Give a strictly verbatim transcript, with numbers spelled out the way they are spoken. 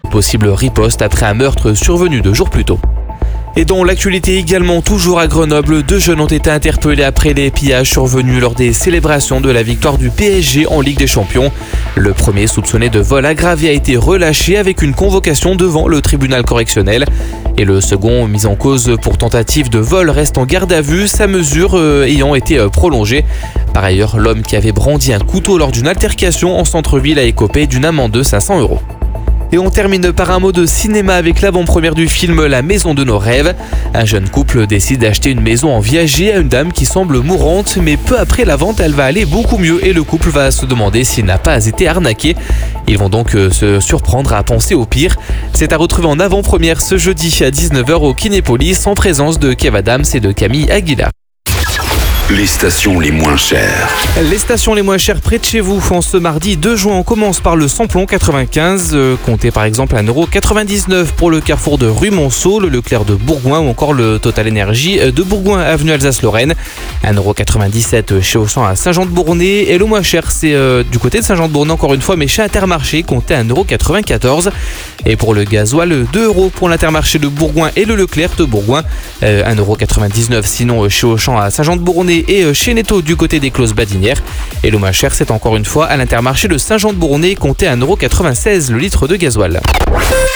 Possible riposte après un meurtre survenu deux jours plus tôt. Et dans l'actualité également, toujours à Grenoble, deux jeunes ont été interpellés après les pillages survenus lors des célébrations de la victoire du P S G en Ligue des Champions. Le premier, soupçonné de vol aggravé, a été relâché avec une convocation devant le tribunal correctionnel. Et le second, mis en cause pour tentative de vol, reste en garde à vue, sa mesure euh, ayant été euh, prolongée. Par ailleurs, l'homme qui avait brandi un couteau lors d'une altercation en centre-ville a écopé d'une amende de cinq cents euros. Et on termine par un mot de cinéma avec l'avant-première du film La Maison de nos rêves. Un jeune couple décide d'acheter une maison en viager à une dame qui semble mourante, mais peu après la vente, elle va aller beaucoup mieux et le couple va se demander s'il n'a pas été arnaqué. Ils vont donc se surprendre à penser au pire. C'est à retrouver en avant-première ce jeudi à dix-neuf heures au Kinépolis en présence de Kev Adams et de Camille Aguilar. Les stations les moins chères. Les stations les moins chères près de chez vous. En ce mardi deux juin, on commence par le Samplon quatre-vingt-quinze. Euh, comptez par exemple un euro quatre-vingt-dix-neuf pour le carrefour de rue Monceau, le Leclerc de Bourgoin ou encore le Total Énergie de Bourgoin, avenue Alsace-Lorraine. un euro quatre-vingt-dix-sept chez Auchan à Saint-Jean-de-Bournay. Et le moins cher, c'est euh, du côté de Saint-Jean-de-Bournay encore une fois, mais chez Intermarché, comptez un euro quatre-vingt-quatorze. Et pour le gasoil, deux euros pour l'Intermarché de Bourgoin et le Leclerc de Bourgoin. Euh, un euro quatre-vingt-dix-neuf sinon chez Auchan à Saint-Jean-de-Bournay et chez Netto du côté des Closes Badinières. Et le moins cher, c'est encore une fois à l'Intermarché de Saint-Jean-de-Bournay, comptez un euro quatre-vingt-seize le litre de gasoil.